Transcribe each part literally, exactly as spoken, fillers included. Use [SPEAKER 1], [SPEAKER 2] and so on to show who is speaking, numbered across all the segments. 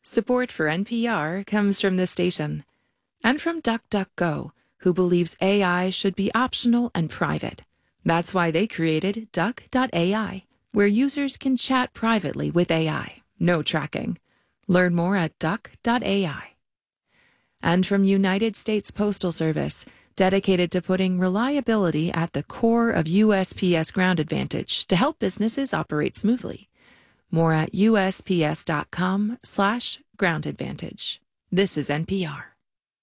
[SPEAKER 1] Support for N P R comes from this station and from DuckDuckGo, who believes A I should be optional and private. That's why they created Duck dot A I, where users can chat privately with A I. No tracking. Learn more at Duck dot A I. And from United States Postal Service, dedicated to putting reliability at the core of U S P S Ground Advantage to help businesses operate smoothly. More at U S P S dot com slash ground advantage. This is N P R.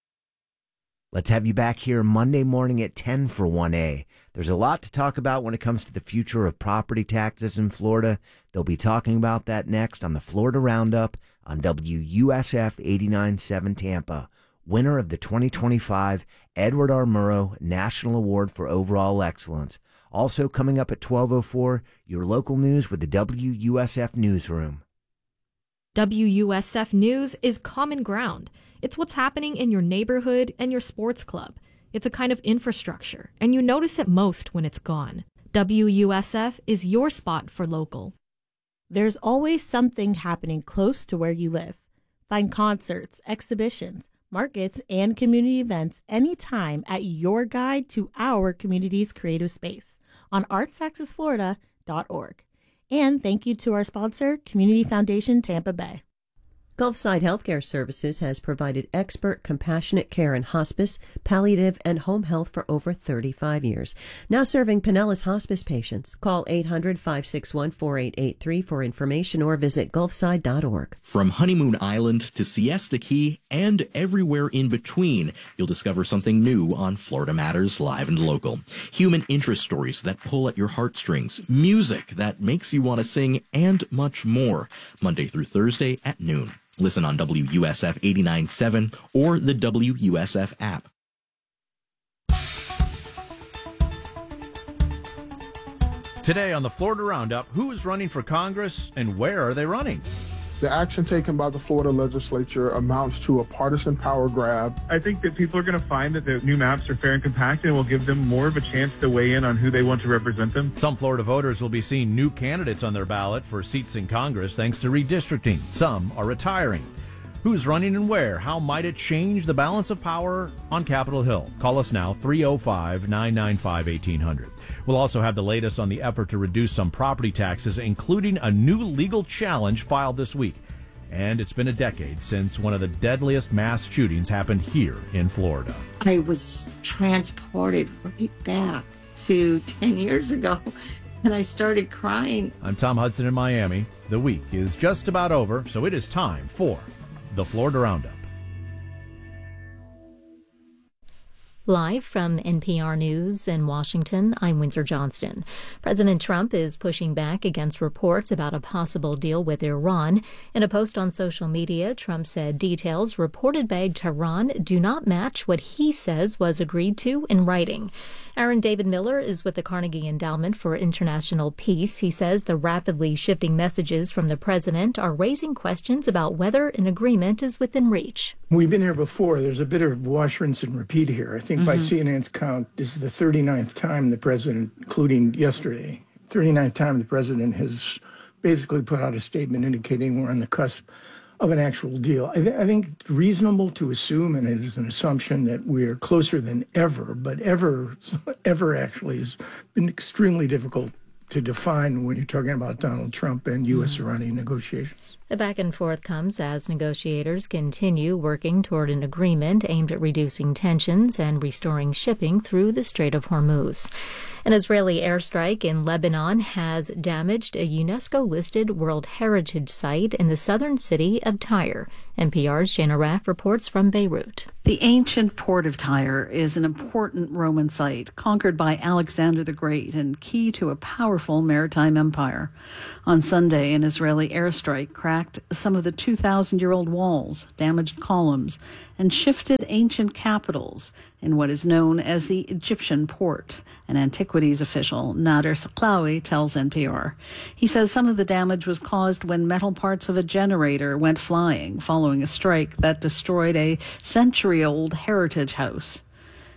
[SPEAKER 2] Let's have you back here Monday morning at ten for one A. There's a lot to talk about when it comes to the future of property taxes in Florida. They'll be talking about that next on the Florida Roundup on W U S F eighty-nine point seven Tampa, winner of the twenty twenty-five Edward R. Murrow National Award for Overall Excellence. Also coming up at twelve oh four, your local news with the W U S F Newsroom.
[SPEAKER 3] W U S F News is common ground. It's what's happening in your neighborhood and your sports club. It's a kind of infrastructure, and you notice it most when it's gone. W U S F is your spot for local.
[SPEAKER 4] There's always something happening close to where you live. Find concerts, exhibitions, markets, and community events anytime at your guide to our community's creative space on arts access florida dot org. And thank you to our sponsor, Community Foundation Tampa Bay.
[SPEAKER 5] Gulfside Healthcare Services has provided expert, compassionate care in hospice, palliative, and home health for over thirty-five years. Now serving Pinellas hospice patients. Call eight hundred, five six one, four eight eight three for information or visit gulfside dot org.
[SPEAKER 6] From Honeymoon Island to Siesta Key and everywhere in between, you'll discover something new on Florida Matters Live and Local. Human interest stories that pull at your heartstrings, music that makes you want to sing, and much more. Monday through Thursday at noon. Listen on W U S F eighty-nine point seven or the W U S F app.
[SPEAKER 7] Today on the Florida Roundup, who is running for Congress and where are they running?
[SPEAKER 8] The action taken by the Florida legislature amounts to a partisan power grab.
[SPEAKER 9] I think that people are going to find that the new maps are fair and compact and will give them more of a chance to weigh in on who they want to represent them.
[SPEAKER 7] Some Florida voters will be seeing new candidates on their ballot for seats in Congress thanks to redistricting. Some are retiring. Who's running and where? How might it change the balance of power on Capitol Hill? Call us now, three oh five, nine nine five, eighteen hundred. We'll also have the latest on the effort to reduce some property taxes, including a new legal challenge filed this week. And it's been a decade since one of the deadliest mass shootings happened here in Florida.
[SPEAKER 10] I was transported right back to ten years ago, and I started crying.
[SPEAKER 7] I'm Tom Hudson in Miami. The week is just about over, so it is time for the Florida Roundup.
[SPEAKER 11] Live from N P R News in Washington, I'm Windsor Johnston. President Trump is pushing back against reports about a possible deal with Iran. In a post on social media, Trump said details reported by Tehran do not match what he says was agreed to in writing. Aaron David Miller is with the Carnegie Endowment for International Peace. He says the rapidly shifting messages from the president are raising questions about whether an agreement is within reach.
[SPEAKER 12] We've been here before. There's a bit of wash, rinse, and repeat here. I think mm-hmm. by C N N's count, this is the thirty-ninth time the president, including yesterday, thirty-ninth time the president has basically put out a statement indicating we're on the cusp of an actual deal. I, th- I think it's reasonable to assume, and it is an assumption, that we're closer than ever, but ever, ever actually has been extremely difficult to define when you're talking about Donald Trump and U S Iranian negotiations.
[SPEAKER 11] The back and forth comes as negotiators continue working toward an agreement aimed at reducing tensions and restoring shipping through the Strait of Hormuz. An Israeli airstrike in Lebanon has damaged a UNESCO-listed World Heritage Site in the southern city of Tyre. N P R's Jana Raff reports from Beirut.
[SPEAKER 13] The ancient port of Tyre is an important Roman site, conquered by Alexander the Great and key to a powerful maritime empire. On Sunday, an Israeli airstrike cracked some of the two thousand year old walls, damaged columns, and shifted ancient capitals in what is known as the Egyptian port. An antiquities official, Nader Saklawi, tells N P R. He says some of the damage was caused when metal parts of a generator went flying following a strike that destroyed a century-old heritage house.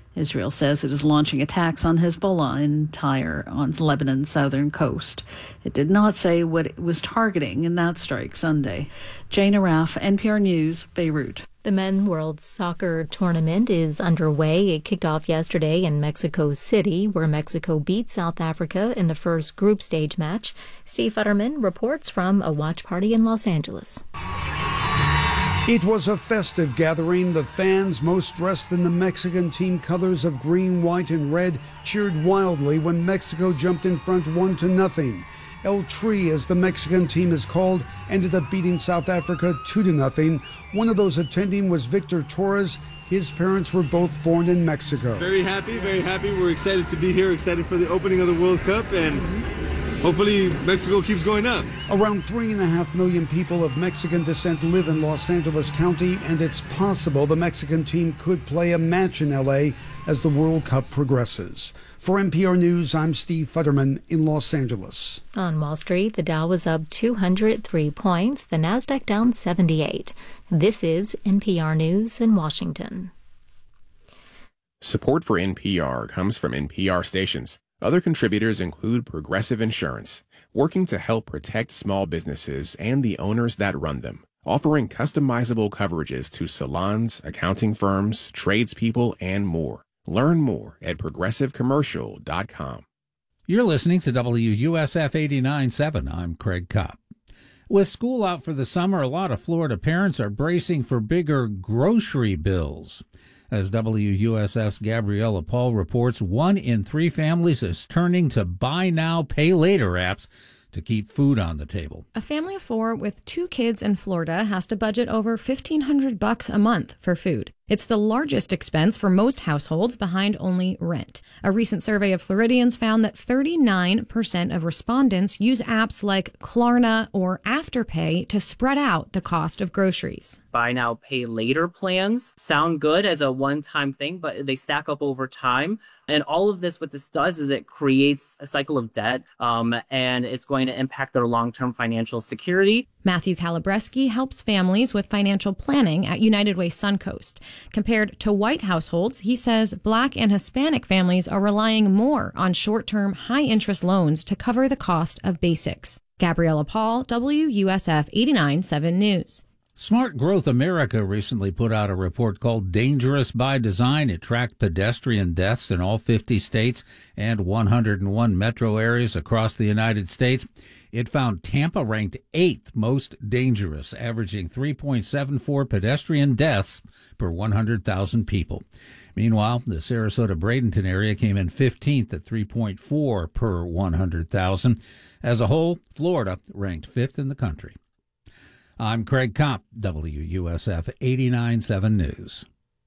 [SPEAKER 13] Israel says it is launching attacks on Hezbollah in Tyre on Lebanon's southern coast. It did not say what it was targeting in that strike Sunday. Jane Araf, N P R News, Beirut.
[SPEAKER 11] The Men World Soccer Tournament is underway. It kicked off yesterday in Mexico City, where Mexico beat South Africa in the first group stage match. Steve Futterman reports from a watch party in Los Angeles.
[SPEAKER 14] It was a festive gathering. The fans, most dressed in the Mexican team colors of green, white, and red, cheered wildly when Mexico jumped in front one to nothing. El Tri, as the Mexican team is called, ended up beating South Africa two to nothing. One of those attending was Victor Torres. His parents were both born in Mexico.
[SPEAKER 15] Very happy, very happy. We're excited to be here, excited for the opening of the World Cup, and hopefully Mexico keeps going up.
[SPEAKER 14] Around three and a half million people of Mexican descent live in Los Angeles County, and it's possible the Mexican team could play a match in L A as the World Cup progresses. For N P R News, I'm Steve Futterman in Los Angeles.
[SPEAKER 11] On Wall Street, the Dow was up two hundred three points, the Nasdaq down seventy-eight. This is N P R News in Washington.
[SPEAKER 16] Support for N P R comes from N P R stations. Other contributors include Progressive Insurance, working to help protect small businesses and the owners that run them, offering customizable coverages to salons, accounting firms, tradespeople, and more. Learn more at progressive commercial dot com.
[SPEAKER 17] You're listening to W U S F eighty-nine point seven. I'm Craig Kopp. With school out for the summer, a lot of Florida parents are bracing for bigger grocery bills. As W U S F's Gabriella Paul reports, one in three families is turning to buy now, pay later apps to keep food on the table.
[SPEAKER 18] A family of four with two kids in Florida has to budget over fifteen hundred bucks a month for food. It's the largest expense for most households, behind only rent. A recent survey of Floridians found that thirty-nine percent of respondents use apps like Klarna or Afterpay to spread out the cost of groceries.
[SPEAKER 19] Buy now, pay later plans sound good as a one-time thing, but they stack up over time. And all of this, what this does is it creates a cycle of debt, um, and it's going to impact their long-term financial security.
[SPEAKER 18] Matthew Kalabreski helps families with financial planning at United Way Suncoast. Compared to white households, he says Black and Hispanic families are relying more on short-term, high-interest loans to cover the cost of basics. Gabriella Paul, W U S F eighty-nine point seven News.
[SPEAKER 17] Smart Growth America recently put out a report called Dangerous by Design. It tracked pedestrian deaths in all fifty states and one hundred one metro areas across the United States. It found Tampa ranked eighth most dangerous, averaging three point seven four pedestrian deaths per one hundred thousand people. Meanwhile, the Sarasota-Bradenton area came in fifteenth at three point four per one hundred thousand. As a whole, Florida ranked fifth in the country. I'm Craig Kopp, W U S F eighty-nine point seven News.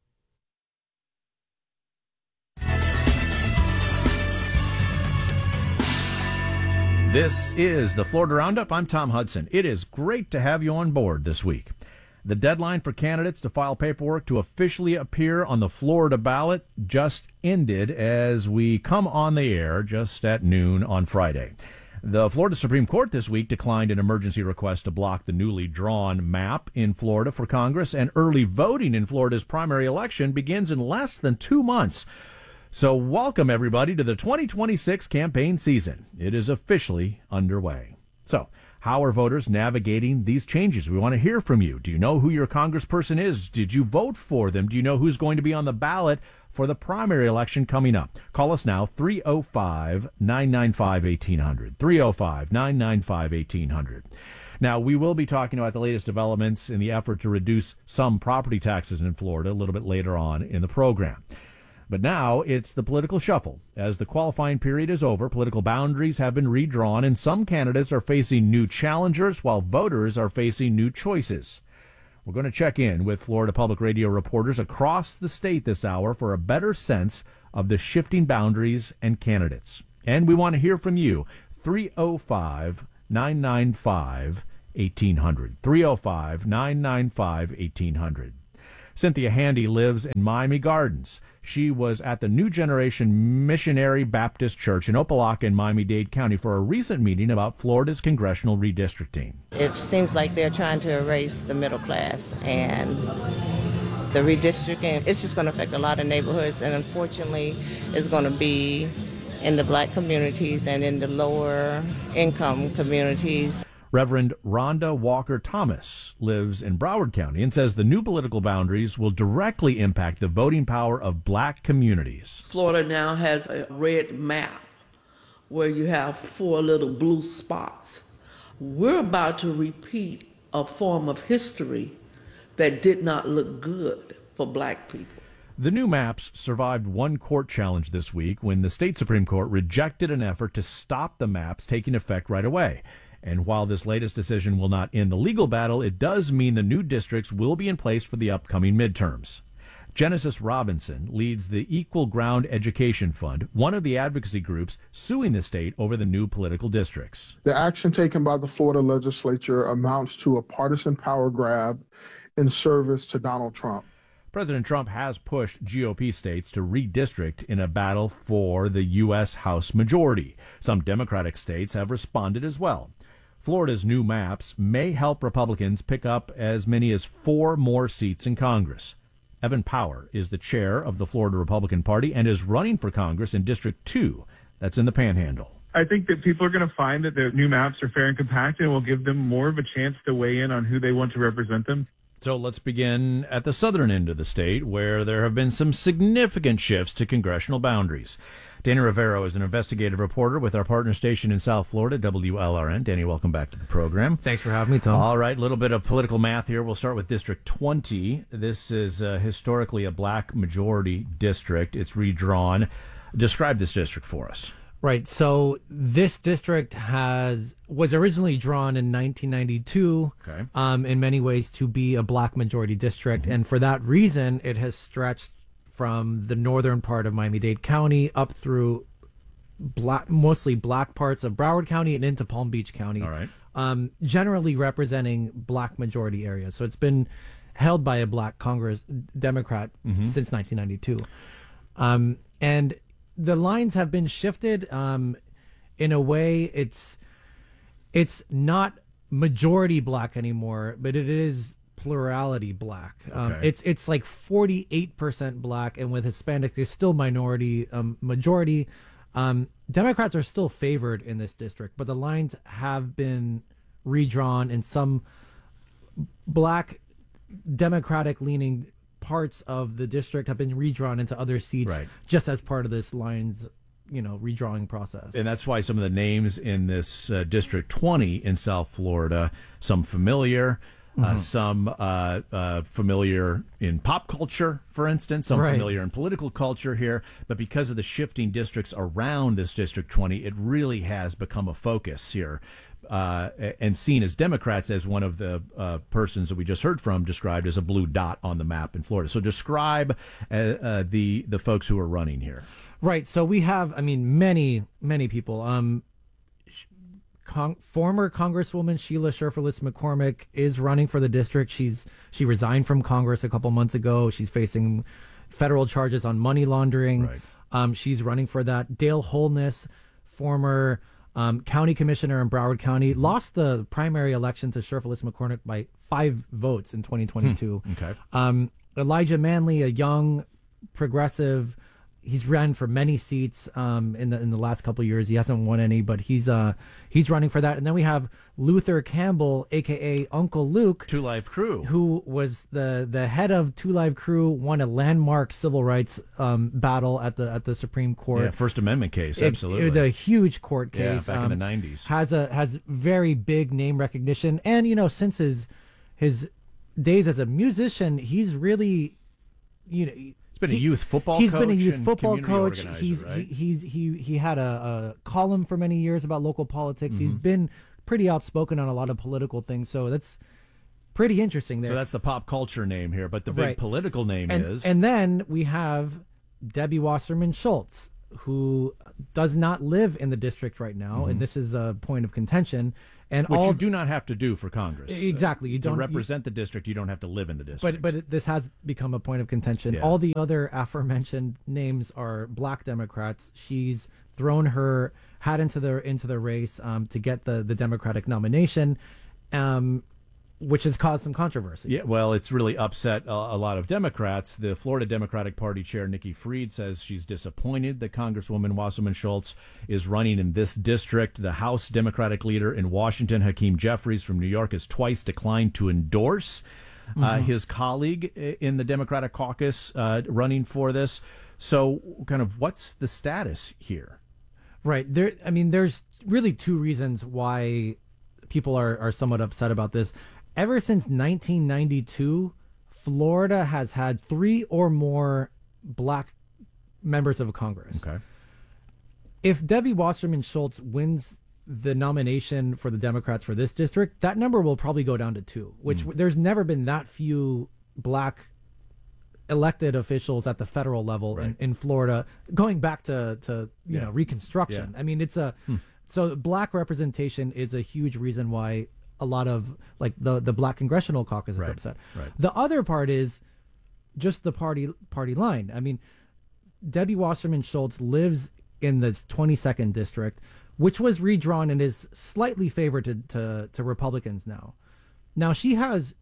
[SPEAKER 7] This is the Florida Roundup. I'm Tom Hudson. It is great to have you on board this week. The deadline for candidates to file paperwork to officially appear on the Florida ballot just ended as we come on the air just at noon on Friday. The Florida Supreme Court this week declined an emergency request to block the newly drawn map in Florida for Congress, and early voting in Florida's primary election begins in less than two months. So welcome, everybody, to the twenty twenty-six campaign season. It is officially underway. So how are voters navigating these changes? We want to hear from you. Do you know who your congressperson is? Did you vote for them? Do you know who's going to be on the ballot for the primary election coming up? Call us now, three oh five, nine nine five, eighteen hundred, three oh five, nine nine five, eighteen hundred. Now, we will be talking about the latest developments in the effort to reduce some property taxes in Florida a little bit later on in the program. But now it's the political shuffle. As the qualifying period is over, political boundaries have been redrawn, and some candidates are facing new challengers while voters are facing new choices. We're going to check in with Florida Public Radio reporters across the state this hour for a better sense of the shifting boundaries and candidates. And we want to hear from you. three oh five, nine nine five, eighteen hundred. three oh five, nine nine five, eighteen hundred. Cynthia Handy lives in Miami Gardens. She was at the New Generation Missionary Baptist Church in Opelika in Miami-Dade County for a recent meeting about Florida's congressional redistricting.
[SPEAKER 20] It seems like they're trying to erase the middle class and The redistricting, it's just going to affect a lot of neighborhoods, and unfortunately, it's going to be in the black communities and in the lower income communities.
[SPEAKER 7] Reverend Rhonda Walker Thomas lives in Broward County and says the new political boundaries will directly impact the voting power of black communities.
[SPEAKER 21] Florida now has a red map where you have four little blue spots. We're about to repeat a form of history that did not look good for black people.
[SPEAKER 7] The new maps survived one court challenge this week when the state Supreme Court rejected an effort to stop the maps taking effect right away. And while this latest decision will not end the legal battle, it does mean the new districts will be in place for the upcoming midterms. Genesis Robinson leads the Equal Ground Education Fund, one of the advocacy groups suing the state over the new political districts.
[SPEAKER 8] The action taken by the Florida legislature amounts to a partisan power grab in service to Donald Trump.
[SPEAKER 7] President Trump has pushed G O P states to redistrict in a battle for the U S House majority. Some Democratic states have responded as well. Florida's new maps may help Republicans pick up as many as four more seats in Congress. Evan Power is the chair of the Florida Republican Party and is running for Congress in District two. That's in the Panhandle.
[SPEAKER 9] I think that people are going to find that the new maps are fair and compact and will give them more of a chance to weigh in on who they want to represent them.
[SPEAKER 7] So let's begin at the southern end of the state, where there have been some significant shifts to congressional boundaries. Danny Rivero is an investigative reporter with our partner station in South Florida, W L R N. Danny, welcome back to the program.
[SPEAKER 22] Thanks for having me, Tom.
[SPEAKER 7] All right, a little bit of political math here. We'll start with District twenty. This is uh, historically a black majority district. It's redrawn. Describe this district for us.
[SPEAKER 22] Right. So this district has was originally drawn in nineteen ninety-two,
[SPEAKER 7] okay.
[SPEAKER 22] um, in many ways to be a black majority district. Mm-hmm. And for that reason, it has stretched from the northern part of Miami-Dade County up through black, mostly black parts of Broward County and into Palm Beach County.
[SPEAKER 7] All right.
[SPEAKER 22] Um, generally representing black majority areas. So it's been held by a black Congress Democrat
[SPEAKER 7] mm-hmm.
[SPEAKER 22] since nineteen ninety-two. Um, and the lines have been shifted. Um, in a way, it's it's not majority black anymore, but it is plurality black. Um,
[SPEAKER 7] Okay.
[SPEAKER 22] It's it's like forty-eight percent black, and with Hispanics, it's still minority um, majority. Um, Democrats are still favored in this district, but the lines have been redrawn, and some black Democratic-leaning parts of the district have been redrawn into other seats,
[SPEAKER 7] Right.
[SPEAKER 22] just as part of this lines, you know, redrawing process.
[SPEAKER 7] And that's why some of the names in this uh, District twenty in South Florida, some familiar, uh,
[SPEAKER 22] Mhm.
[SPEAKER 7] some uh, uh, familiar in pop culture, for instance, some
[SPEAKER 22] Right.
[SPEAKER 7] familiar in political culture here. But because of the shifting districts around this District twenty, it really has become a focus here. Uh, and seen as Democrats, as one of the uh, persons that we just heard from described as a blue dot on the map in Florida. So describe uh, uh, the the folks who are running here.
[SPEAKER 22] Right. So we have, I mean, many, many people. Um, sh- Con- former Congresswoman Sheila Sherfurless McCormick is running for the district. She's she resigned from Congress a couple months ago. She's facing federal charges on money laundering.
[SPEAKER 7] Right.
[SPEAKER 22] Um, she's running for that. Dale Holness, former um, county commissioner in Broward County, lost the primary election to Sherfurless McCormick by five votes in twenty twenty-two.
[SPEAKER 7] Hmm. Okay.
[SPEAKER 22] Um, Elijah Manley, a young progressive, he's ran for many seats um, in the in the last couple of years. He hasn't won any, but he's uh he's running for that. And then we have Luther Campbell, aka Uncle Luke,
[SPEAKER 7] Two Live Crew,
[SPEAKER 22] who was the the head of Two Live Crew, won a landmark civil rights um, battle at the at the Supreme Court.
[SPEAKER 7] Yeah, First Amendment case,
[SPEAKER 22] It-
[SPEAKER 7] absolutely.
[SPEAKER 22] It, was a huge court
[SPEAKER 7] Yeah,
[SPEAKER 22] case.
[SPEAKER 7] back in
[SPEAKER 22] um,
[SPEAKER 7] the nineties.
[SPEAKER 22] Has a has very big name recognition, and you know, since his his days as a musician, he's really, you know,
[SPEAKER 7] He's been a youth football
[SPEAKER 22] He's been a
[SPEAKER 7] coach
[SPEAKER 22] youth
[SPEAKER 7] and
[SPEAKER 22] football
[SPEAKER 7] community
[SPEAKER 22] coach.
[SPEAKER 7] organizer,
[SPEAKER 22] He's
[SPEAKER 7] right?
[SPEAKER 22] he, he's he he had a, a column for many years about local politics. He's
[SPEAKER 7] Mhm.
[SPEAKER 22] been pretty outspoken on a lot of political things, so that's pretty interesting there.
[SPEAKER 7] So that's the pop culture name here, but the big
[SPEAKER 22] Right.
[SPEAKER 7] political name
[SPEAKER 22] and,
[SPEAKER 7] is
[SPEAKER 22] and then we have Debbie Wasserman Schultz, who does not live in the district right now,
[SPEAKER 7] Mhm.
[SPEAKER 22] and this is a point of contention. And
[SPEAKER 7] which
[SPEAKER 22] all
[SPEAKER 7] you do not have to do for Congress.
[SPEAKER 22] Exactly, you
[SPEAKER 7] to
[SPEAKER 22] don't-
[SPEAKER 7] represent the district. You don't have to live in the district.
[SPEAKER 22] But but it- this has become a point of contention.
[SPEAKER 7] Yeah.
[SPEAKER 22] All the other aforementioned names are black Democrats. She's thrown her hat into the into the race um, to get the the Democratic nomination. Um, which has caused some controversy.
[SPEAKER 7] Yeah, well, it's really upset a, a lot of Democrats. The Florida Democratic Party chair, Nikki Fried, says she's disappointed that Congresswoman Wasserman Schultz is running in this district. The House Democratic leader in Washington, Hakeem Jeffries from New York, has twice declined to endorse uh,
[SPEAKER 22] Mhm.
[SPEAKER 7] his colleague in the Democratic caucus uh, running for this. So, kind of, what's the status here?
[SPEAKER 22] Right. There. I mean, there's really two reasons why people are, are somewhat upset about this. Ever since nineteen ninety-two, Florida has had three or more black members of Congress.
[SPEAKER 7] Okay.
[SPEAKER 22] If Debbie Wasserman Schultz wins the nomination for the Democrats for this district, that number will probably go down to two, which
[SPEAKER 7] Mm.
[SPEAKER 22] there's never been that few black elected officials at the federal level in, in Florida, going back to, to you
[SPEAKER 7] Yeah.
[SPEAKER 22] know, Reconstruction.
[SPEAKER 7] Yeah.
[SPEAKER 22] I mean, it's a,
[SPEAKER 7] Hmm.
[SPEAKER 22] so black representation is a huge reason why a lot of like the, the black congressional caucus is
[SPEAKER 7] Right.
[SPEAKER 22] upset.
[SPEAKER 7] Right.
[SPEAKER 22] The other part is just the party party line. I mean, Debbie Wasserman Schultz lives in the twenty-second district, which was redrawn and is slightly favored to, to, to Republicans now. Now she has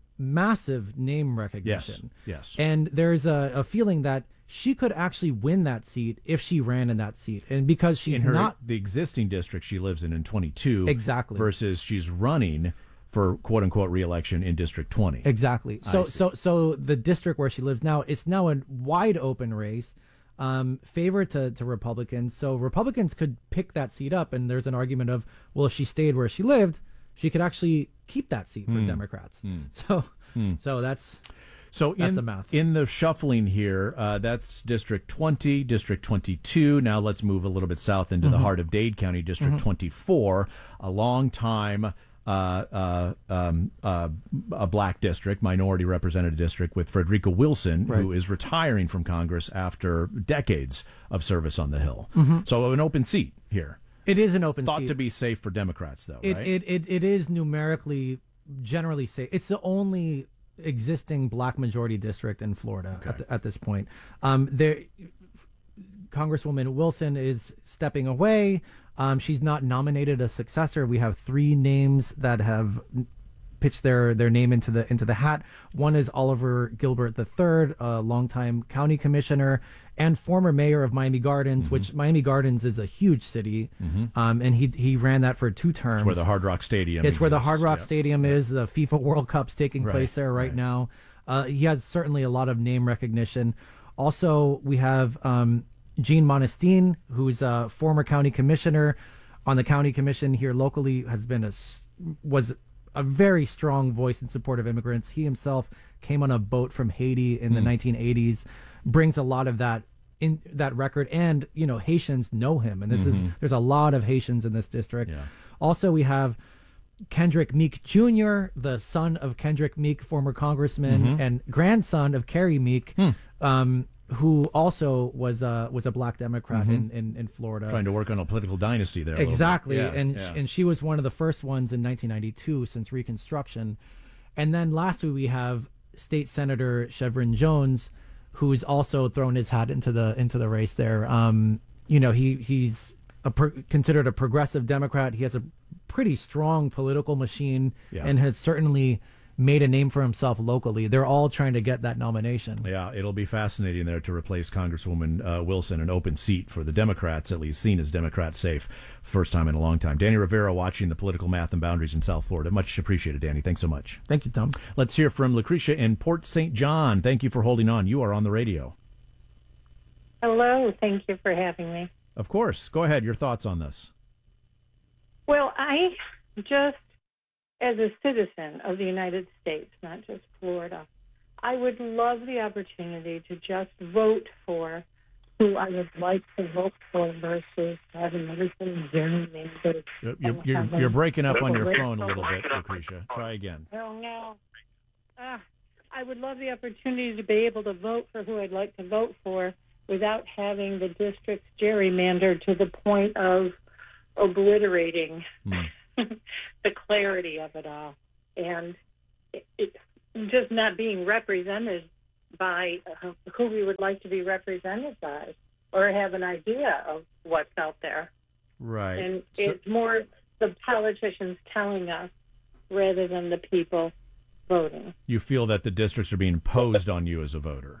[SPEAKER 22] massive name recognition.
[SPEAKER 7] Yes, yes.
[SPEAKER 22] And there's a, a feeling that she could actually win that seat if she ran in that seat. And because she's
[SPEAKER 7] in her
[SPEAKER 22] not
[SPEAKER 7] the existing district she lives in in twenty-two,
[SPEAKER 22] Exactly.
[SPEAKER 7] versus she's running for quote unquote reelection in District twenty.
[SPEAKER 22] Exactly.
[SPEAKER 7] I
[SPEAKER 22] So
[SPEAKER 7] see.
[SPEAKER 22] so so the district where she lives now, it's now a wide open race, um, favored to, to Republicans. So Republicans could pick that seat up, and there's an argument of, well, if she stayed where she lived, she could actually keep that seat for
[SPEAKER 7] Hmm.
[SPEAKER 22] Democrats.
[SPEAKER 7] Hmm.
[SPEAKER 22] So
[SPEAKER 7] Hmm.
[SPEAKER 22] so that's
[SPEAKER 7] So
[SPEAKER 22] that's
[SPEAKER 7] in
[SPEAKER 22] the math.
[SPEAKER 7] in the shuffling here, uh, that's District twenty, District twenty-two. Now let's move a little bit south into the
[SPEAKER 22] Mhm.
[SPEAKER 7] heart of Dade County, District
[SPEAKER 22] Mhm.
[SPEAKER 7] twenty-four, a long time uh, uh, um, uh, a black district, minority represented district with Frederica Wilson,
[SPEAKER 22] Right.
[SPEAKER 7] who is retiring from Congress after decades of service on the Hill.
[SPEAKER 22] Mhm.
[SPEAKER 7] So an open seat here.
[SPEAKER 22] It is an open
[SPEAKER 7] Thought
[SPEAKER 22] seat.
[SPEAKER 7] to be safe for Democrats, though,
[SPEAKER 22] It,
[SPEAKER 7] right?
[SPEAKER 22] it, it, it is numerically generally safe. It's the only existing black majority district in Florida at, the, at this point. Um, there, Congresswoman Wilson is stepping away. Um, she's not nominated a successor. We have three names that have pitched their, their name into the into the hat. One is Oliver Gilbert the third, a longtime county commissioner and former mayor of Miami Gardens, which Miami Gardens is a huge city,
[SPEAKER 7] Mhm.
[SPEAKER 22] um, and he he ran that for two terms.
[SPEAKER 7] It's where the Hard Rock Stadium
[SPEAKER 22] It's where the
[SPEAKER 7] exists.
[SPEAKER 22] Hard Rock
[SPEAKER 7] Yeah.
[SPEAKER 22] Stadium is. The FIFA World Cup's taking
[SPEAKER 7] Right,
[SPEAKER 22] place there right,
[SPEAKER 7] right.
[SPEAKER 22] now. Uh, he has certainly a lot of name recognition. Also, we have um, Jean Monestine, who's a former county commissioner on the county commission here locally, has been a s- was a very strong voice in support of immigrants. He himself came on a boat from Haiti in the
[SPEAKER 7] Hmm.
[SPEAKER 22] nineteen eighties, brings a lot of that in that record, and you know Haitians know him, and this is
[SPEAKER 7] Mhm.
[SPEAKER 22] there's a lot of Haitians in this district.
[SPEAKER 7] Yeah.
[SPEAKER 22] Also, we have Kendrick Meek Junior, the son of Kendrick Meek, former congressman,
[SPEAKER 7] Mhm.
[SPEAKER 22] and grandson of Carrie Meek,
[SPEAKER 7] Hmm.
[SPEAKER 22] um, who also was a was a black Democrat
[SPEAKER 7] Mhm.
[SPEAKER 22] in, in, in Florida.
[SPEAKER 7] Trying to work on a political dynasty there. a little bit.
[SPEAKER 22] Exactly,
[SPEAKER 7] Yeah,
[SPEAKER 22] and
[SPEAKER 7] yeah.
[SPEAKER 22] and she was one of the first ones in nineteen ninety-two since Reconstruction. And then lastly, we have State Senator Chevron Jones, who's also thrown his hat into the into the race there. Um, you know, he he's a pro- considered a progressive Democrat. He has a pretty strong political machine,
[SPEAKER 7] Yeah.
[SPEAKER 22] and has certainly made a name for himself locally. They're all trying to get that nomination.
[SPEAKER 7] Yeah, it'll be fascinating there to replace Congresswoman uh, Wilson, an open seat for the Democrats, at least seen as Democrat safe, first time in a long time. Danny Rivera watching the political math and boundaries in South Florida. Much appreciated, Danny. Thanks so much.
[SPEAKER 22] Thank you, Tom.
[SPEAKER 7] Let's hear from Lucretia in Port Saint John. Thank you for holding on. You are on the radio.
[SPEAKER 1] Hello, thank you for having me.
[SPEAKER 7] Of course. Go ahead. Your thoughts on this.
[SPEAKER 1] Well, I just, as a citizen of the United States, not just Florida, I would love the opportunity to just vote for who I would like to vote for versus having everything gerrymandered.
[SPEAKER 7] You're, you're, you're, you're breaking up on your phone a little bit, Lucretia. Try again.
[SPEAKER 1] Oh, no. Ah, I would love the opportunity to be able to vote for who I'd like to vote for without having the districts gerrymandered to the point of obliterating
[SPEAKER 7] Mm.
[SPEAKER 1] the clarity of it all. And it, it, just not being represented by uh, who we would like to be represented by or have an idea of what's out there.
[SPEAKER 7] Right.
[SPEAKER 1] And
[SPEAKER 7] So-
[SPEAKER 1] it's more the politicians telling us rather than the people voting.
[SPEAKER 7] You feel that the districts are being imposed on you as a voter.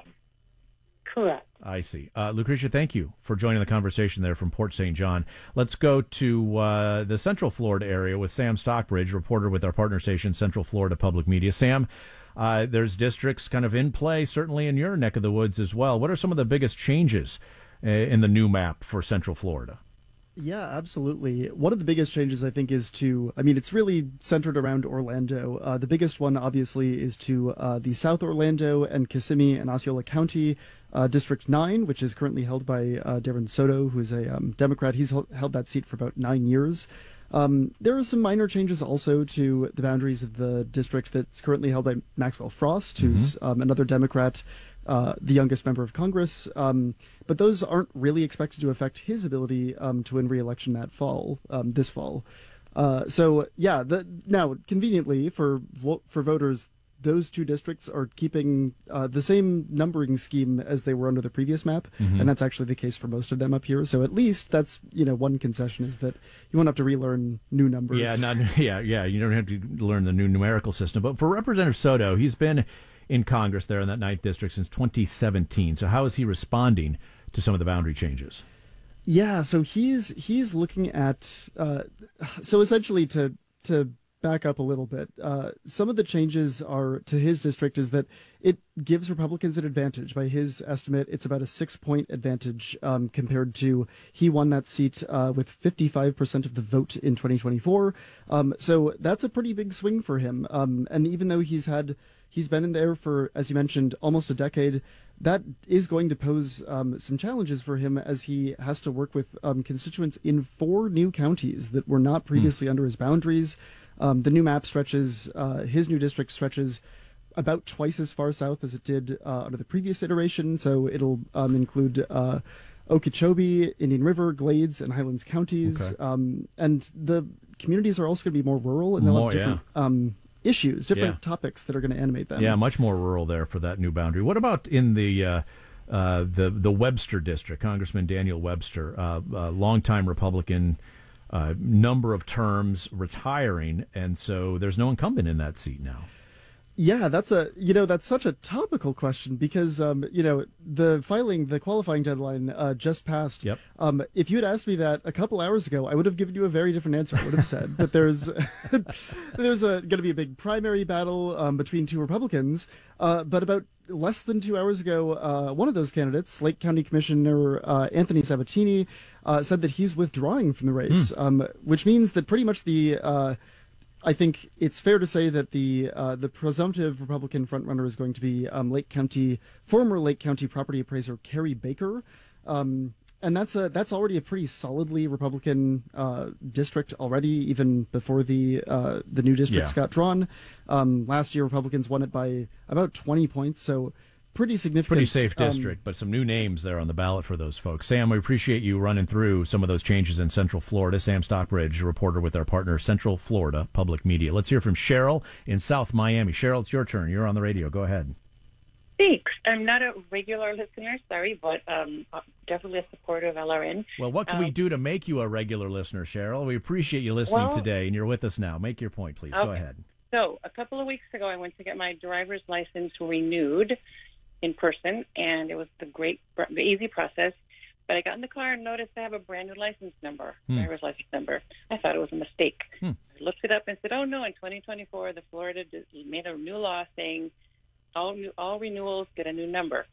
[SPEAKER 1] Correct.
[SPEAKER 7] I see. Uh, Lucretia, thank you for joining the conversation there from Port Saint John. Let's go to uh, the Central Florida area with Sam Stockbridge, reporter with our partner station, Central Florida Public Media. Sam, uh, there's districts kind of in play, certainly in your neck of the woods as well. What are some of the biggest changes uh, in the new map for Central Florida?
[SPEAKER 2] Yeah, absolutely. One of the biggest changes, I think, is to, I mean, it's really centered around Orlando. Uh, the biggest one, obviously, is to uh, the South Orlando and Kissimmee and Osceola County uh, District nine, which is currently held by uh, Darren Soto, who is a um, Democrat. He's held that seat for about nine years. Um, there are some minor changes also to the boundaries of the district that's currently held by Maxwell Frost, who's mm-hmm. um, another Democrat, uh, the youngest member of Congress. Um, but those aren't really expected to affect his ability um, to win re-election that fall, um, this fall. Uh, so, yeah, the, now, conveniently for for voters, those two districts are keeping uh, the same numbering scheme as they were under the previous map, mm-hmm. and that's actually the case for most of them up here. So at least that's, you know, one concession is that you won't have to relearn new numbers.
[SPEAKER 7] Yeah, not, yeah, yeah. You don't have to learn the new numerical system. But for Representative Soto, he's been in Congress there in that ninth district since twenty seventeen. So how is he responding to some of the boundary changes?
[SPEAKER 2] Yeah, so he's he's looking at uh, so essentially to to. back up a little bit. Uh, some of the changes are to his district is that it gives Republicans an advantage. By his estimate, it's about a six-point advantage um, compared to he won that seat uh, with fifty-five percent of the vote in twenty twenty-four. Um, so that's a pretty big swing for him. Um, and even though he's had he's been in there for, as you mentioned, almost a decade, that is going to pose um, some challenges for him as he has to work with um, constituents in four new counties that were not previously mm. under his boundaries. Um, the new map stretches, uh, his new district stretches about twice as far south as it did uh, under the previous iteration. So it'll um, include uh, Okeechobee, Indian River, Glades, and Highlands counties. Okay. Um, and the communities are also going to be more rural, and they'll
[SPEAKER 7] more,
[SPEAKER 2] have different
[SPEAKER 7] yeah.
[SPEAKER 2] um, issues, different
[SPEAKER 7] yeah.
[SPEAKER 2] topics that are going to animate them.
[SPEAKER 7] Yeah, much more rural there for that new boundary. What about in the uh, uh, the the Webster district? Congressman Daniel Webster, uh, uh, longtime Republican. Uh, number of terms, retiring, and so there's no incumbent in that seat now.
[SPEAKER 2] Yeah, that's a you know that's such a topical question because um, you know the filing the qualifying deadline uh, just passed.
[SPEAKER 7] Yep.
[SPEAKER 2] Um, if you had asked me that a couple hours ago, I would have given you a very different answer. I would have said that there's there's going to be a big primary battle um, between two Republicans. Uh, but about less than two hours ago, uh, one of those candidates, Lake County Commissioner uh, Anthony Sabatini, uh, said that he's withdrawing from the race, mm. um, which means that pretty much the. Uh, I think it's fair to say that the uh, the presumptive Republican frontrunner is going to be um, Lake County former Lake County property appraiser Carrie Baker, um, and that's a that's already a pretty solidly Republican uh, district already, even before the uh, the new districts
[SPEAKER 7] yeah.
[SPEAKER 2] got drawn. Um, last year, Republicans won it by about twenty points, so. Pretty significant.
[SPEAKER 7] Pretty safe
[SPEAKER 2] um,
[SPEAKER 7] district, but some new names there on the ballot for those folks. Sam, we appreciate you running through some of those changes in Central Florida. Sam Stockbridge, reporter with our partner, Central Florida Public Media. Let's hear from Cheryl in South Miami. Cheryl, it's your turn. You're on the radio. Go ahead.
[SPEAKER 3] Thanks. I'm not a regular listener, sorry, but um, definitely a supporter of L R N.
[SPEAKER 7] Well, what can um, we do to make you a regular listener, Cheryl? We appreciate you listening
[SPEAKER 3] well,
[SPEAKER 7] today, and you're with us now. Make your point, please.
[SPEAKER 3] Okay.
[SPEAKER 7] Go ahead.
[SPEAKER 3] So a couple of weeks ago, I went to get my driver's license renewed in person, and it was the great, the easy process. But I got in the car and noticed I have a brand new license number, hmm. driver's license number. I thought it was a mistake.
[SPEAKER 7] Hmm.
[SPEAKER 3] I looked it up and said, "Oh no!" In twenty twenty-four, the Florida made a new law saying all new, all renewals get a new number.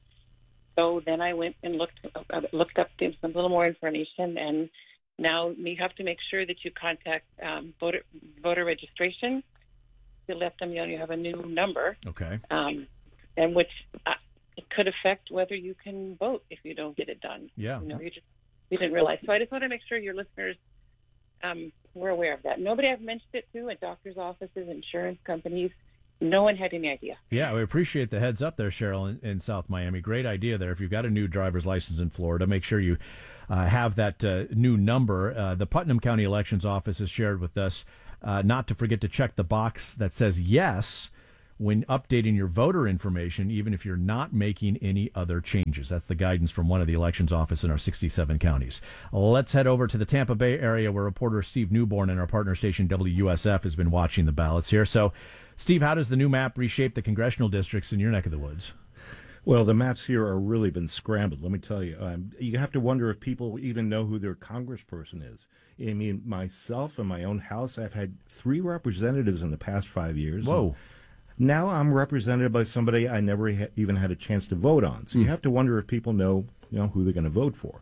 [SPEAKER 3] So then I went and looked uh, looked up some a little more information, and now you have to make sure that you contact um, voter voter registration to let them know you have a new number.
[SPEAKER 7] Okay.
[SPEAKER 3] Um, and which. Uh, It could affect whether you can vote if you don't get it done.
[SPEAKER 7] Yeah.
[SPEAKER 3] You know, you just you didn't realize. So I just want to make sure your listeners um, were aware of that. Nobody I've mentioned it to at doctors' offices, insurance companies. No one had any idea.
[SPEAKER 7] Yeah, we appreciate the heads up there, Cheryl, in, in South Miami. Great idea there. If you've got a new driver's license in Florida, make sure you uh, have that uh, new number. Uh, the Putnam County Elections Office has shared with us uh, not to forget to check the box that says yes when updating your voter information, even if you're not making any other changes. That's the guidance from one of the elections office in our sixty-seven counties. Let's head over to the Tampa Bay area where reporter Steve Newborn and our partner station W U S F has been watching the ballots here. So, Steve, how does the new map reshape the congressional districts in your neck of the woods?
[SPEAKER 4] Well, the maps here are really been scrambled, let me tell you. Um, you have to wonder if people even know who their congressperson is. I mean, myself in my own house, I've had three representatives in the past five years.
[SPEAKER 7] Whoa.
[SPEAKER 4] Now I'm represented by somebody I never ha- even had a chance to vote on. So mm. you have to wonder if people know, you know, who they're going to vote for.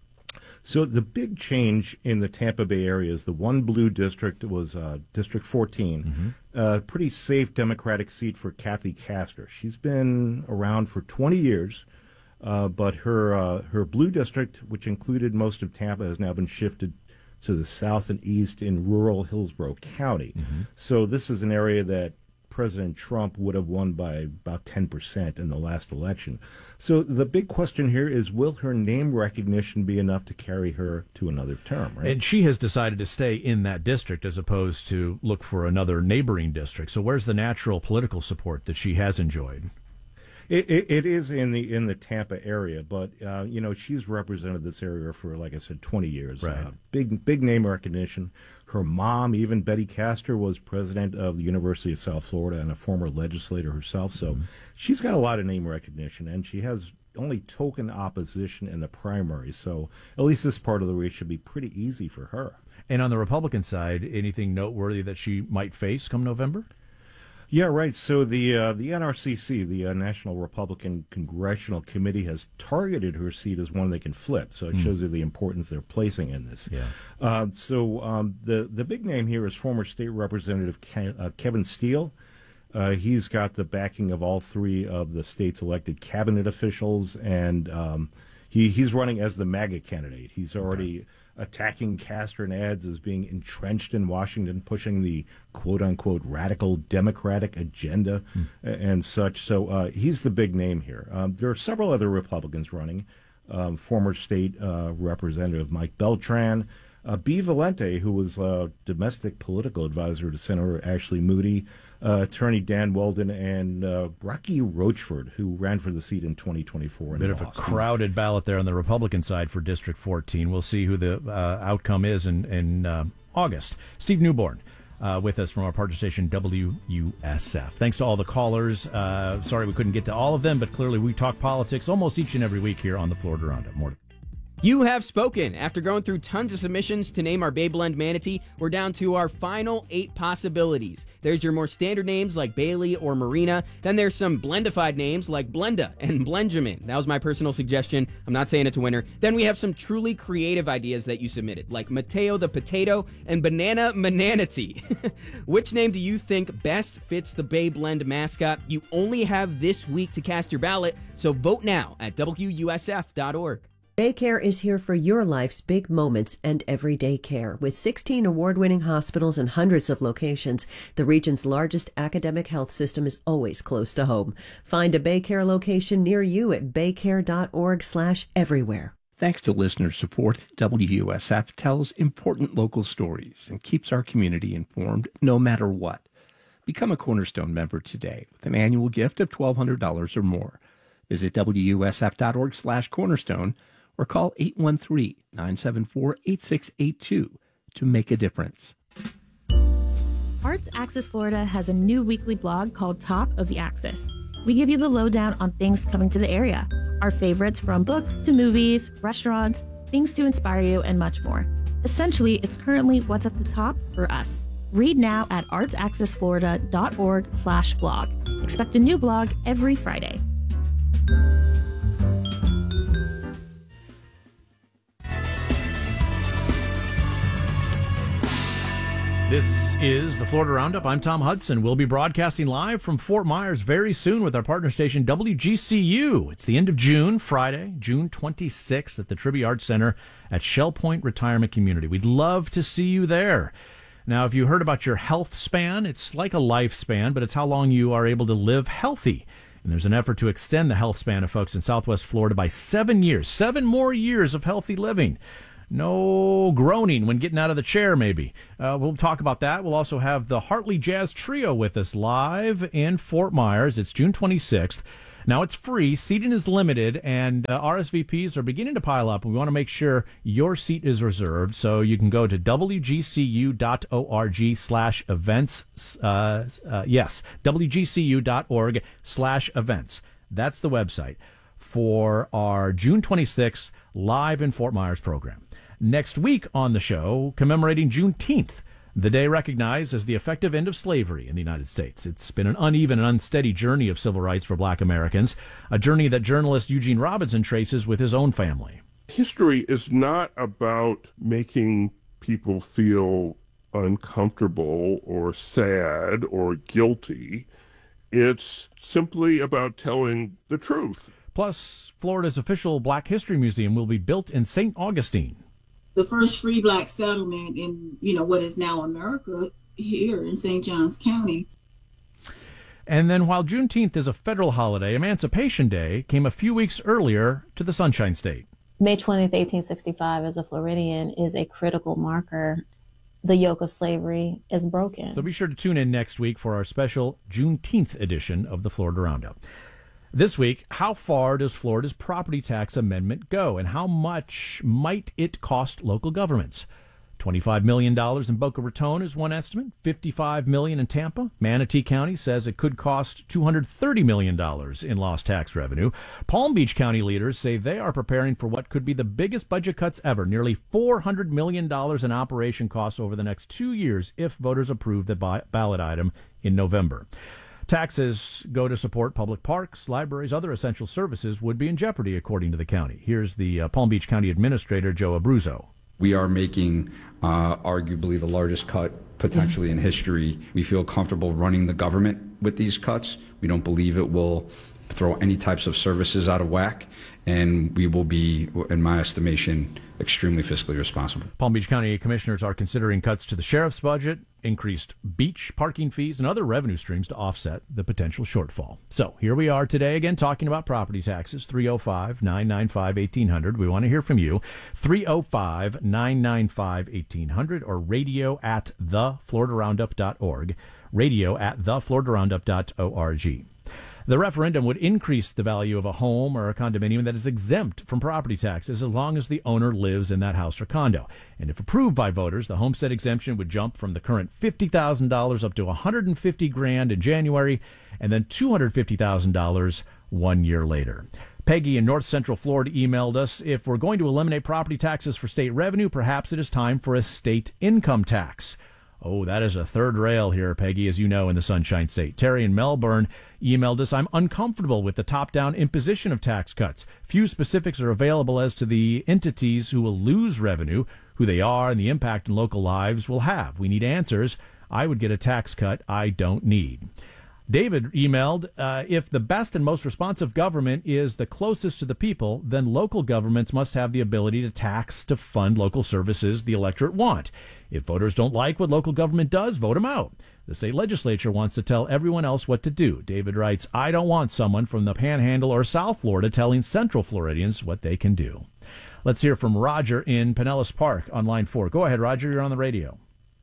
[SPEAKER 4] So the big change in the Tampa Bay area is the one blue district was uh, District fourteen, mm-hmm. a pretty safe Democratic seat for Kathy Castor. She's been around for twenty years, uh, but her uh, her blue district, which included most of Tampa, has now been shifted to the south and east in rural Hillsborough County. Mm-hmm. So this is an area that President Trump would have won by about ten percent in the last election. So the big question here is, will her name recognition be enough to carry her to another term? Right?
[SPEAKER 7] And she has decided to stay in that district as opposed to look for another neighboring district. So where's the natural political support that she has enjoyed?
[SPEAKER 4] It, it, it is in the in the Tampa area, but uh, you know, she's represented this area for, like I said, twenty years.
[SPEAKER 7] Right.
[SPEAKER 4] Uh, big big name recognition. Her mom, even Betty Castor, was president of the University of South Florida and a former legislator herself. So mm-hmm. she's got a lot of name recognition, and she has only token opposition in the primary. So at least this part of the race should be pretty easy for her.
[SPEAKER 7] And on the Republican side, anything noteworthy that she might face come November?
[SPEAKER 4] Yeah, right. So the uh, the N R C C, the uh, National Republican Congressional Committee, has targeted her seat as one they can flip. So it mm. shows you the importance they're placing in this.
[SPEAKER 7] Yeah.
[SPEAKER 4] Uh, so um, the the big name here is former State Representative Ke- uh, Kevin Steele. Uh, he's got the backing of all three of the state's elected cabinet officials, and um, he he's running as the MAGA candidate. He's already okay. attacking Castor and ads as being entrenched in Washington, pushing the quote-unquote radical Democratic agenda mm. and such. So uh, he's the big name here. Um, there are several other Republicans running. Um, former state uh, representative Mike Beltran, uh, B. Valente, who was a domestic political advisor to Senator Ashley Moody, uh, attorney Dan Weldon, and uh, Rocky Rochford, who ran for the seat in twenty twenty-four.
[SPEAKER 7] A bit of a crowded ballot there on the Republican side for District fourteen. We'll see who the uh, outcome is in, in uh, August. Steve Newborn uh, with us from our partner station W U S F. Thanks to all the callers. Uh, sorry we couldn't get to all of them, but clearly we talk politics almost each and every week here on the Florida Roundup. More to
[SPEAKER 5] You have spoken. After going through tons of submissions to name our Bay Blend manatee, we're down to our final eight possibilities. There's your more standard names like Bailey or Marina. Then there's some blendified names like Blenda and Blenjamin. That was my personal suggestion. I'm not saying it's a winner. Then we have some truly creative ideas that you submitted, like Mateo the Potato and Banana Mananatee. Which name do you think best fits the Bay Blend mascot? You only have this week to cast your ballot, so vote now at W U S F dot org.
[SPEAKER 23] Baycare is here for your life's big moments and everyday care. With sixteen award-winning hospitals and hundreds of locations, the region's largest academic health system is always close to home. Find a Baycare location near you at baycare.org slash everywhere.
[SPEAKER 24] Thanks to listener support, W U S F tells important local stories and keeps our community informed no matter what. Become a Cornerstone member today with an annual gift of twelve hundred dollars or more. Visit W U S F dot org slash cornerstone or call eight one three, nine seven four, eight six eight two to make a difference.
[SPEAKER 25] Arts Axis Florida has a new weekly blog called Top of the Axis. We give you the lowdown on things coming to the area, our favorites from books to movies, restaurants, things to inspire you, and much more. Essentially, it's currently what's at the top for us. Read now at arts axis florida dot org slash blog. Expect a new blog every Friday.
[SPEAKER 7] This is the Florida Roundup. I'm Tom Hudson. We'll be broadcasting live from Fort Myers very soon with our partner station W G C U. It's the end of June, Friday, June twenty-sixth at the Trivia Arts Center at Shell Point Retirement Community. We'd love to see you there. Now, if you heard about your health span, it's like a lifespan, but it's how long you are able to live healthy. And there's an effort to extend the health span of folks in Southwest Florida by seven years, seven more years of healthy living. No groaning when getting out of the chair, maybe. Uh, we'll talk about that. We'll also have the Hartley Jazz Trio with us live in Fort Myers. It's June twenty-sixth. Now, it's free. Seating is limited, and uh, R S V Ps are beginning to pile up. We want to make sure your seat is reserved, so you can go to w g c u dot org slash events. Uh, uh, yes, w g c u dot org slash events. That's the website for our June twenty-sixth live in Fort Myers program. Next week on the show, commemorating Juneteenth, the day recognized as the effective end of slavery in the United States. It's been an uneven and unsteady journey of civil rights for black Americans, a journey that journalist Eugene Robinson traces with his own family.
[SPEAKER 6] History is not about making people feel uncomfortable or sad or guilty. It's simply about telling the truth.
[SPEAKER 7] Plus, Florida's official Black History Museum will be built in Saint Augustine.
[SPEAKER 10] The first free black settlement in, you know, what is now America here in Saint Johns County.
[SPEAKER 7] And then while Juneteenth is a federal holiday, Emancipation Day came a few weeks earlier to the Sunshine State.
[SPEAKER 12] May twentieth, eighteen sixty-five, as a Floridian, is a critical marker. The yoke of slavery is broken.
[SPEAKER 7] So be sure to tune in next week for our special Juneteenth edition of the Florida Roundup. This week, how far does Florida's property tax amendment go, and how much might it cost local governments? twenty-five million dollars in Boca Raton is one estimate, fifty-five million dollars in Tampa. Manatee County says it could cost two hundred thirty million dollars in lost tax revenue. Palm Beach County leaders say they are preparing for what could be the biggest budget cuts ever, nearly four hundred million dollars in operation costs over the next two years if voters approve the ballot item in November. Taxes go to support public parks, libraries, other essential services would be in jeopardy, according to the county. Here's the uh, Palm Beach County Administrator, Joe Abruzzo.
[SPEAKER 13] We are making uh, arguably the largest cut potentially in history. We feel comfortable running the government with these cuts. We don't believe it will throw any types of services out of whack, and we will be, in my estimation, extremely fiscally responsible.
[SPEAKER 7] Palm Beach County commissioners are considering cuts to the sheriff's budget, increased beach parking fees, and other revenue streams to offset the potential shortfall. So here we are today again talking about property taxes. Three oh five, nine nine five, eighteen hundred. We want to hear from you. three oh five, nine nine five, eighteen hundred or radio at the florida roundup dot org. Radio at the florida roundup dot org. The referendum would increase the value of a home or a condominium that is exempt from property taxes as long as the owner lives in that house or condo. And if approved by voters, the homestead exemption would jump from the current fifty thousand dollars up to one hundred fifty grand in January and then two hundred fifty thousand dollars one year later. Peggy in North Central Florida emailed us, if we're going to eliminate property taxes for state revenue, perhaps it is time for a state income tax. Oh, that is a third rail here, Peggy, as you know, in the Sunshine State. Terry in Melbourne emailed us, I'm uncomfortable with the top-down imposition of tax cuts. Few specifics are available as to the entities who will lose revenue, who they are, and the impact in local lives will have. We need answers. I would get a tax cut I don't need. David emailed, uh, if the best and most responsive government is the closest to the people, then local governments must have the ability to tax to fund local services the electorate want. If voters don't like what local government does, vote them out. The state legislature wants to tell everyone else what to do. David writes, I don't want someone from the Panhandle or South Florida telling Central Floridians what they can do. Let's hear from Roger in Pinellas Park on line four. Go ahead, Roger. You're on the radio.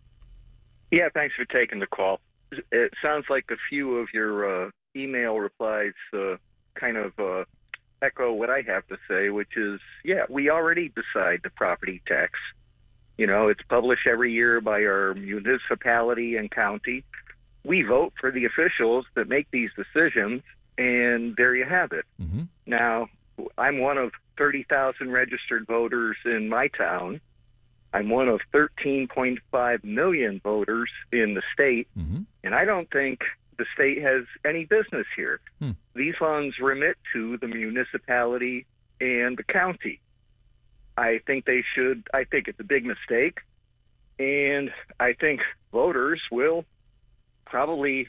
[SPEAKER 15] Yeah, thanks for taking the call. It sounds like a few of your uh, email replies uh, kind of uh, echo what I have to say, which is, yeah, we already decide the property tax. You know, it's published every year by our municipality and county. We vote for the officials that make these decisions, and there you have it.
[SPEAKER 7] Mm-hmm.
[SPEAKER 15] Now, I'm one of thirty thousand registered voters in my town. I'm one of thirteen point five million voters in the state,
[SPEAKER 7] mm-hmm.
[SPEAKER 15] and I don't think the state has any business here.
[SPEAKER 7] Hmm.
[SPEAKER 15] These funds remit to the municipality and the county. I think they should, I think it's a big mistake, and I think voters will probably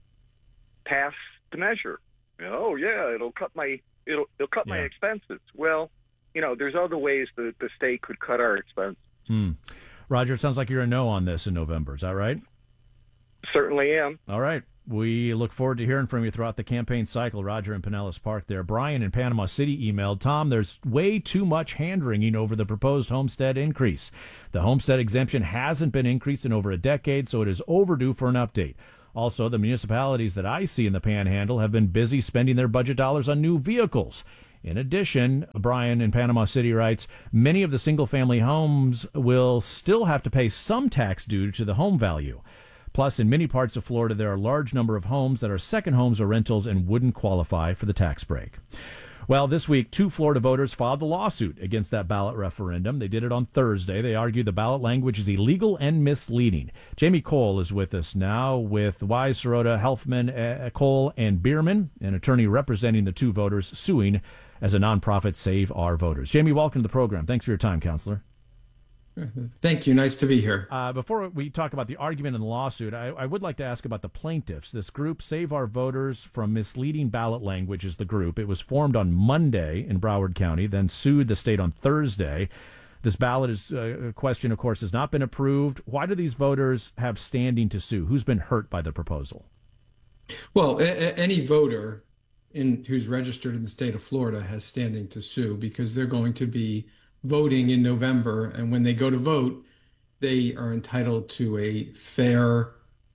[SPEAKER 15] pass the measure. Oh, yeah, it'll cut my, it'll, it'll cut yeah. my expenses. Well, you know, there's other ways that the state could cut our expenses.
[SPEAKER 7] Hmm. Roger, it sounds like you're a no on this in November. Is that right?
[SPEAKER 15] Certainly am.
[SPEAKER 7] All right. We look forward to hearing from you throughout the campaign cycle. Roger in Pinellas Park there. Brian in Panama City emailed, Tom, there's way too much hand-wringing over the proposed homestead increase. The homestead exemption hasn't been increased in over a decade, so it is overdue for an update. Also, the municipalities that I see in the Panhandle have been busy spending their budget dollars on new vehicles. In addition, Brian in Panama City writes, many of the single-family homes will still have to pay some tax due to the home value. Plus, in many parts of Florida, there are a large number of homes that are second homes or rentals and wouldn't qualify for the tax break. Well, this week, two Florida voters filed a lawsuit against that ballot referendum. They did it on Thursday. They argued the ballot language is illegal and misleading. Jamie Cole is with us now with Wise, Sirota, Helfman, uh, Cole, and Bierman, an attorney representing the two voters suing as a nonprofit Save Our Voters. Jamie, welcome to the program. Thanks for your time, Counselor.
[SPEAKER 11] Thank you. Nice to be here.
[SPEAKER 7] Uh, before we talk about the argument in the lawsuit, I, I would like to ask about the plaintiffs. This group, Save Our Voters from Misleading Ballot Language, is the group. It was formed on Monday in Broward County, then sued the state on Thursday. This ballot is, uh, question, of course, has not been approved. Why do these voters have standing to sue? Who's been hurt by the proposal?
[SPEAKER 11] Well, a- a- any voter in who's registered in the state of Florida has standing to sue because they're going to be voting in November, and when they go to vote, they are entitled to a fair,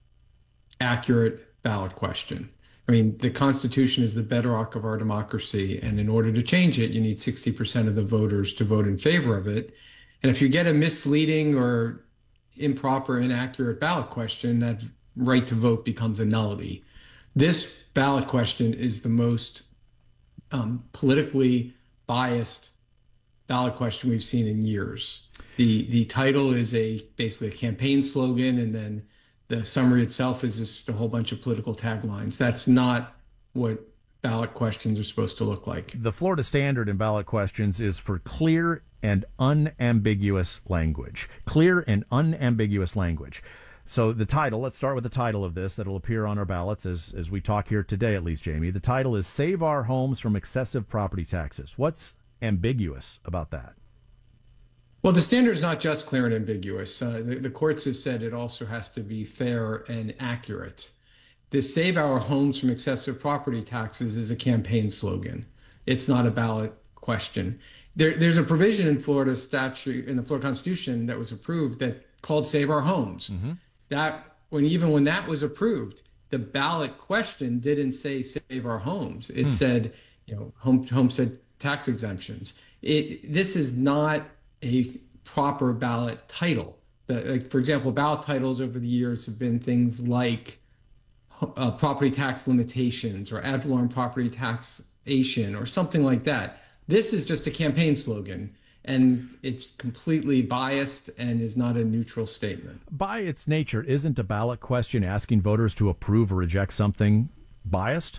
[SPEAKER 11] accurate ballot question. I mean, the Constitution is the bedrock of our democracy, and in order to change it, you need sixty percent of the voters to vote in favor of it. And if you get a misleading or improper, inaccurate ballot question, that right to vote becomes a nullity. This ballot question is the most um, politically biased ballot question we've seen in years. The the title is a basically a campaign slogan, and then the summary itself is just a whole bunch of political taglines. That's not what ballot questions are supposed to look like.
[SPEAKER 7] The Florida standard in ballot questions is for clear and unambiguous language. Clear and unambiguous language. So the title, let's start with the title of this that'll appear on our ballots as, as we talk here today, at least, Jamie. The title is Save Our Homes from Excessive Property Taxes. What's ambiguous about that?
[SPEAKER 11] Well, the standard is not just clear and ambiguous. Uh, the, the courts have said it also has to be fair and accurate. The Save Our Homes from Excessive Property Taxes is a campaign slogan. It's not a ballot question. There, there's a provision in Florida statute, in the Florida Constitution, that was approved that called Save Our Homes. Mm-hmm. That, when even when that was approved, the ballot question didn't say Save Our Homes. It hmm. said, you know, home, homestead tax exemptions. It, this is not a proper ballot title. The, like, for example, ballot titles over the years have been things like uh, property tax limitations or ad valorem property taxation or something like that. This is just a campaign slogan, and it's completely biased and is not a neutral statement.
[SPEAKER 7] By its nature, isn't a ballot question asking voters to approve or reject something biased?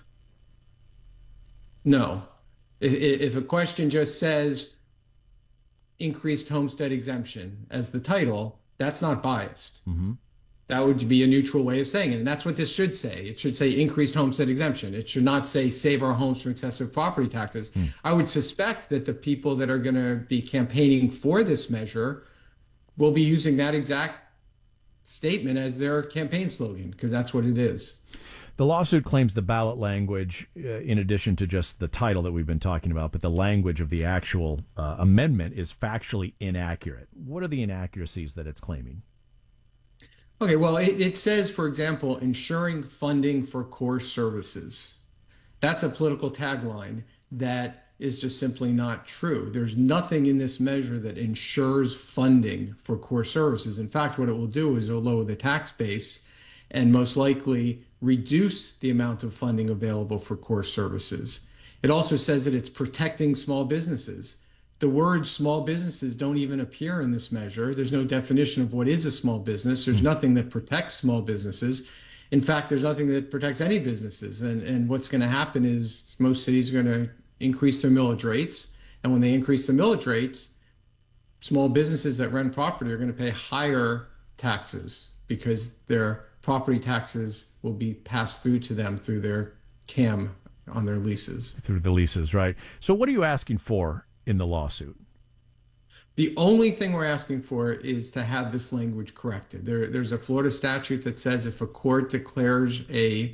[SPEAKER 11] No. If a question just says increased homestead exemption as the title, that's not biased. Mm-hmm. That would be a neutral way of saying it. And that's what this should say. It should say increased homestead exemption. It should not say Save Our Homes from Excessive Property Taxes. Mm. I would suspect that the people that are going to be campaigning for this measure will be using that exact statement as their campaign slogan, because that's what it is.
[SPEAKER 7] The lawsuit claims the ballot language, uh, in addition to just the title that we've been talking about, but the language of the actual uh, amendment is factually inaccurate. What are the inaccuracies that it's claiming?
[SPEAKER 11] Okay, well, it, it says, for example, ensuring funding for core services. That's a political tagline that is just simply not true. There's nothing in this measure that ensures funding for core services. In fact, what it will do is it'll lower the tax base and most likely reduce the amount of funding available for core services. It also says that it's protecting small businesses. The words small businesses don't even appear in this measure. There's no definition of what is a small business. There's nothing that protects small businesses. In fact, there's nothing that protects any businesses. And, and what's going to happen is most cities are going to increase their millage rates. And when they increase the millage rates, small businesses that rent property are going to pay higher taxes because their property taxes will be passed through to them through their C A M on their leases.
[SPEAKER 7] Through the leases, right. So what are you asking for in the lawsuit?
[SPEAKER 11] The only thing we're asking for is to have this language corrected. There, there's a Florida statute that says if a court declares a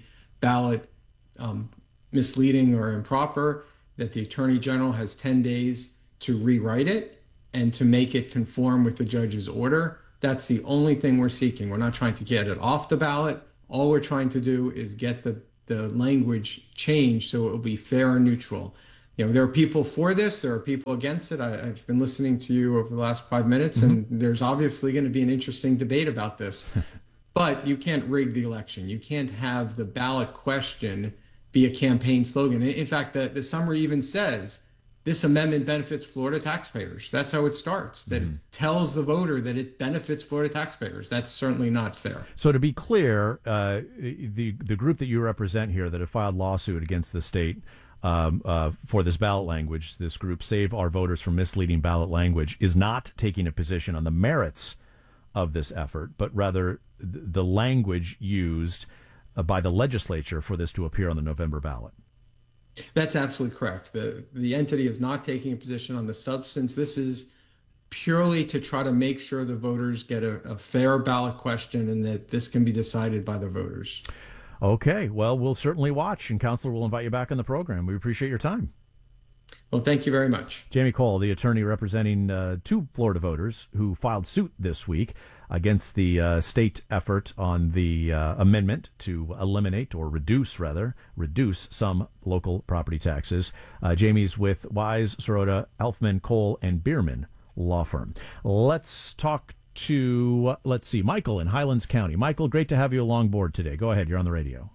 [SPEAKER 11] ballot um, misleading or improper, that the Attorney General has ten days to rewrite it and to make it conform with the judge's order. That's the only thing we're seeking. We're not trying to get it off the ballot. All we're trying to do is get the, the language changed so it will be fair and neutral. You know, there are people for this, there are people against it. I, I've been listening to you over the last five minutes, mm-hmm. and there's obviously going to be an interesting debate about this. But you can't rig the election. You can't have the ballot question be a campaign slogan. In fact, the, the summary even says, this amendment benefits Florida taxpayers. That's how it starts, that mm-hmm. it tells the voter that it benefits Florida taxpayers. That's certainly not fair.
[SPEAKER 7] So to be clear, uh, the, the group that you represent here that have filed lawsuit against the state Um, uh, for this ballot language, this group, Save Our Voters from Misleading Ballot Language, is not taking a position on the merits of this effort, but rather th- the language used uh, by the legislature for this to appear on the November ballot.
[SPEAKER 11] That's absolutely correct. The, the entity is not taking a position on the substance. This is purely to try to make sure the voters get a, a fair ballot question and that this can be decided by the voters.
[SPEAKER 7] Okay, well, we'll certainly watch, and Counselor, we'll invite you back on the program. We appreciate your time.
[SPEAKER 11] Well, thank you very much.
[SPEAKER 7] Jamie Cole, the attorney representing uh, two Florida voters who filed suit this week against the uh, state effort on the uh, amendment to eliminate, or reduce, rather, reduce some local property taxes. Uh, Jamie's with Wise, Sirota, Elfman, Cole, and Bierman Law Firm. Let's talk to, let's see, Michael in Highlands County. Michael, great to have you along board today. Go ahead. You're on the radio.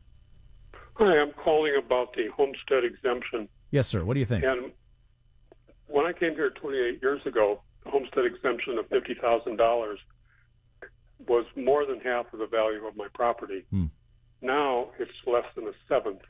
[SPEAKER 14] Hi, I'm calling about the homestead exemption.
[SPEAKER 7] Yes, sir. What do you think?
[SPEAKER 14] And when I came here twenty-eight years ago, the homestead exemption of fifty thousand dollars was more than half of the value of my property.
[SPEAKER 7] Hmm.
[SPEAKER 14] Now it's less than a seventh.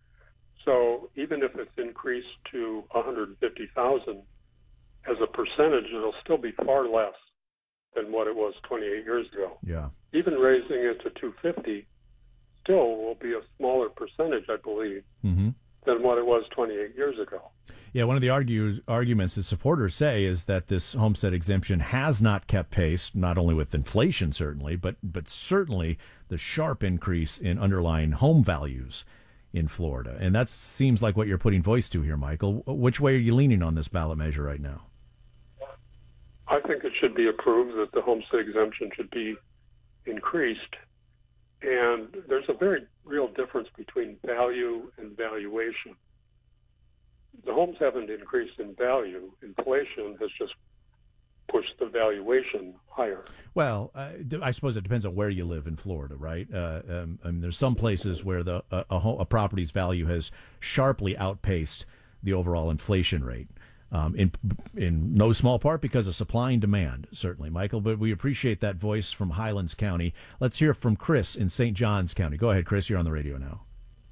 [SPEAKER 14] So even if it's increased to one hundred fifty thousand dollars as a percentage, it'll still be far less than what it was twenty-eight years ago.
[SPEAKER 7] Yeah.
[SPEAKER 14] Even raising it to two hundred fifty still will be a smaller percentage, I believe,
[SPEAKER 7] mm-hmm.
[SPEAKER 14] than what it was twenty-eight years ago.
[SPEAKER 7] Yeah, one of the argues, arguments that supporters say is that this homestead exemption has not kept pace, not only with inflation, certainly, but but certainly the sharp increase in underlying home values in Florida. And that seems like what you're putting voice to here, Michael. Which way are you leaning on this ballot measure right now?
[SPEAKER 14] I think it should be approved that the homestead exemption should be increased. And there's a very real difference between value and valuation. The homes haven't increased in value. Inflation has just pushed the valuation higher.
[SPEAKER 7] Well, uh, I suppose it depends on where you live in Florida, right? Uh, um, I mean, there's some places where the uh, a, a property's value has sharply outpaced the overall inflation rate. Um, in in no small part because of supply and demand, certainly, Michael. But we appreciate that voice from Highlands County. Let's hear from Chris in Saint Johns County. Go ahead, Chris. You're on the radio now.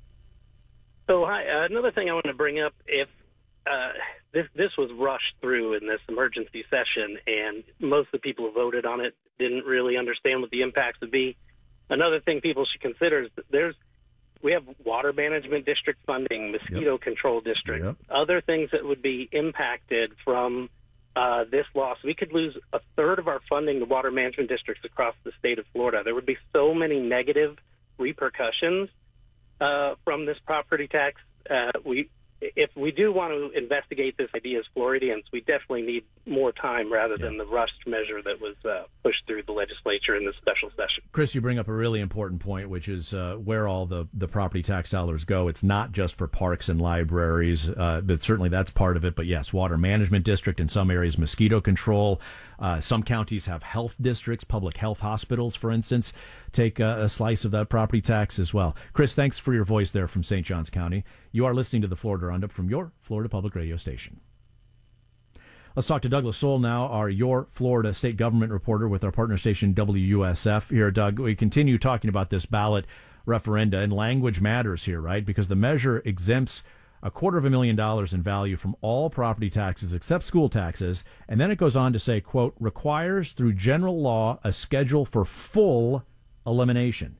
[SPEAKER 16] So, hi. Uh, another thing I want to bring up: if uh, this this was rushed through in this emergency session, and most of the people who voted on it didn't really understand what the impacts would be. Another thing people should consider is that there's we have water management district funding, mosquito yep. control district, yep. other things that would be impacted from uh, this loss. We could lose a third of our funding to water management districts across the state of Florida. There would be so many negative repercussions uh, from this property tax. Uh, we, if we do want to investigate this idea as Floridians, we definitely need more time rather yeah. than the rushed measure that was uh, pushed through the legislature in this special session.
[SPEAKER 7] Chris, you bring up a really important point, which is uh, where all the, the property tax dollars go. It's not just for parks and libraries, uh, but certainly that's part of it. But yes, water management district, in some areas, mosquito control. Uh, some counties have health districts, public health hospitals, for instance, take a, a slice of that property tax as well. Chris, thanks for your voice there from Saint Johns County. You are listening to the Florida Roundup from your Florida Public Radio station. Let's talk to Douglas Soul now, our Your Florida State Government reporter with our partner station W U S F. Here, Doug, we continue talking about this ballot referenda, and language matters here, right? Because the measure exempts a quarter of a million dollars in value from all property taxes except school taxes. And then it goes on to say, quote, requires through general law a schedule for full elimination.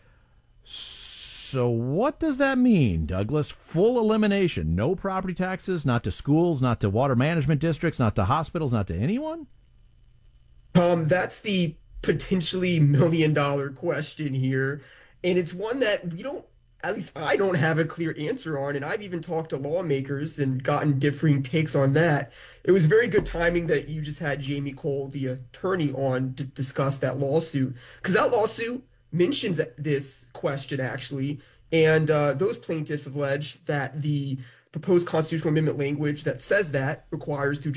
[SPEAKER 7] So what does that mean, Douglas? Full elimination. No property taxes, not to schools, not to water management districts, not to hospitals, not to anyone?
[SPEAKER 17] Um, that's the potentially million dollar question here. And it's one that we don't at least I don't have a clear answer on, and I've even talked to lawmakers and gotten differing takes on that. It was very good timing that you just had Jamie Cole, the attorney, on to discuss that lawsuit, because that lawsuit mentions this question actually, and uh, those plaintiffs allege that the proposed constitutional amendment language that says that requires through